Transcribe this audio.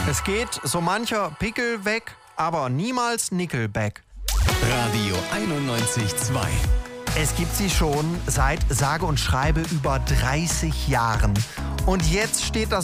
Es geht so mancher Pickel weg, aber niemals Nickelback. Radio 91.2. Es gibt sie schon seit sage und schreibe über 30 Jahren. Und jetzt steht das